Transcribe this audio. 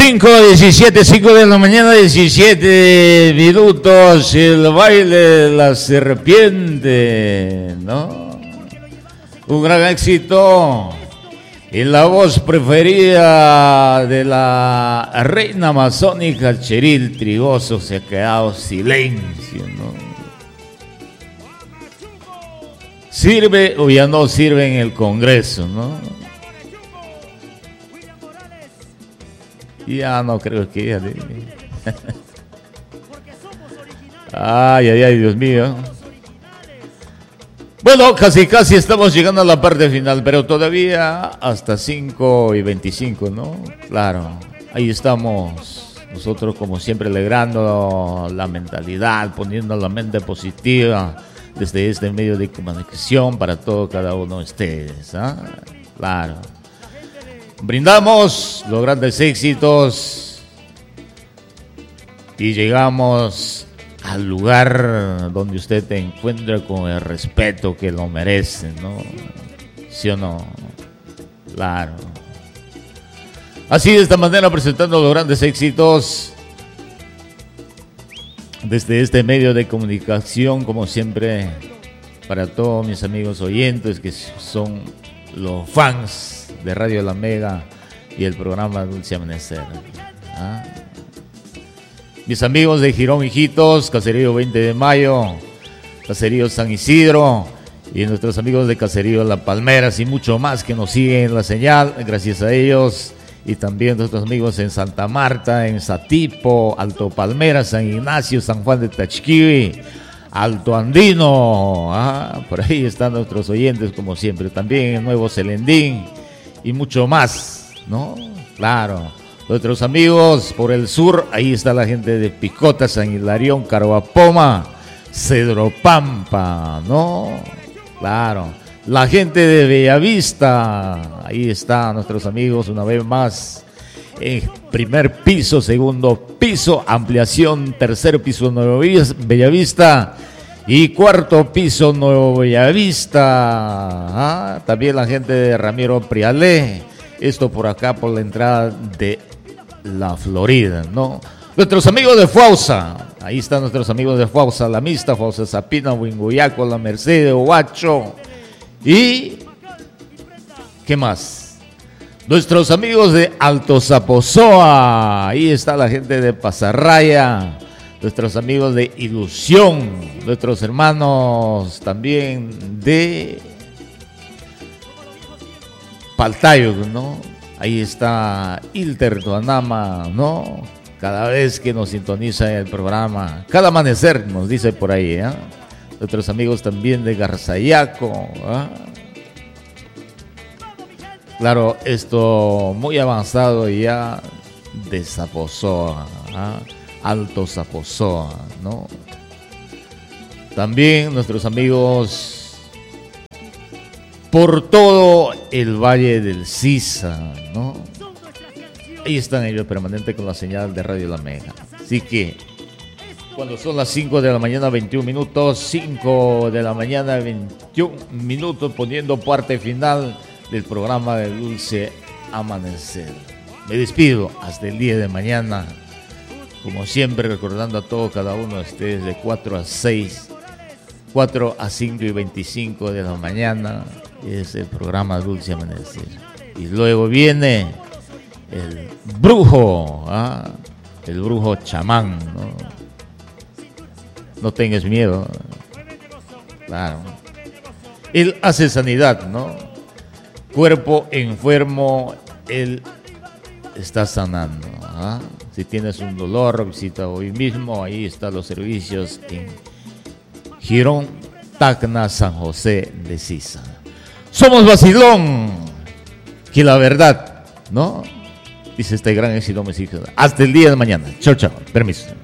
5 de la mañana, 17 minutos, el baile de la serpiente, ¿no? Un gran éxito y la voz preferida de la reina amazónica Cheril Trigoso, se ha quedado silencio, ¿no? ¿Sirve o ya no sirve en el Congreso, no? Ya no creo que ella. Ay, ay, ay, Dios mío. Bueno, casi estamos llegando a la parte final, pero todavía hasta 5:25, ¿no? Claro, ahí estamos nosotros como siempre alegrando la mentalidad, poniendo la mente positiva desde este medio de comunicación para todo cada uno de ustedes, ¿ah? Claro. Brindamos los grandes éxitos y llegamos al lugar donde usted te encuentra con el respeto que lo merece, ¿no? ¿Sí o no? Claro. Así, de esta manera, presentando los grandes éxitos desde este medio de comunicación, como siempre, para todos mis amigos oyentes que son los fans de Radio La Mega y el programa Dulce Amanecer, ¿ah? Mis amigos de Girón Hijitos, Caserío 20 de Mayo, Caserío San Isidro y nuestros amigos de Caserío La Palmeras y mucho más que nos siguen en la señal, gracias a ellos, y también nuestros amigos en Santa Marta, en Satipo, Alto Palmeras, San Ignacio, San Juan de Tachiquibi, Alto Andino, por ahí están nuestros oyentes como siempre, también en Nuevo Celendín y mucho más, ¿no? Claro, nuestros amigos por el sur, ahí está la gente de Picota, San Hilarión, Caruapoma, Cedro Pampa, ¿no? Claro, la gente de Bellavista, ahí están nuestros amigos una vez más. Primer piso, segundo piso, ampliación, tercer piso Nuevo Bellavista y cuarto piso Nuevo Bellavista. También la gente de Ramiro Prialé, esto por acá por la entrada de la Florida, ¿no? Nuestros amigos de Fuausa, ahí están nuestros amigos de Fuausa, La Mista, Fuausa Zapina, Huinguyaco, La Merced, Huacho y ¿qué más? Nuestros amigos de Alto Zapozoa, ahí está la gente de Pasarraya, nuestros amigos de Ilusión, nuestros hermanos también de Paltayo, ¿no? Ahí está Ilter Tuanama, ¿no? Cada vez que nos sintoniza el programa, cada amanecer nos dice por ahí, ¿eh? Nuestros amigos también de Garzayaco, ¿eh? Claro, esto muy avanzado ya de Zapozoa, Alto Zapozoa, ¿no? También nuestros amigos por todo el Valle del Sisa, ¿no? Ahí están ellos permanentes con la señal de Radio La Mega. Así que cuando son las 5 de la mañana 21 minutos, 5 de la mañana 21 minutos, poniendo parte final del programa de Dulce Amanecer. Me despido hasta el día de mañana, como siempre recordando a todo cada uno de ustedes de 4 a 6, 4 a 5 y 25 de la mañana es el programa Dulce Amanecer. Y luego viene el brujo, el brujo chamán, ¿no? No tengas miedo, claro. Él hace sanidad, ¿no? Cuerpo enfermo, él está sanando. Si tienes un dolor, visita hoy mismo. Ahí están los servicios en Girón, Tacna, San José de Sisa. Somos vacilón, que la verdad, ¿no? Dice este gran éxito musical. Hasta el día de mañana. Chao, chao. Permiso.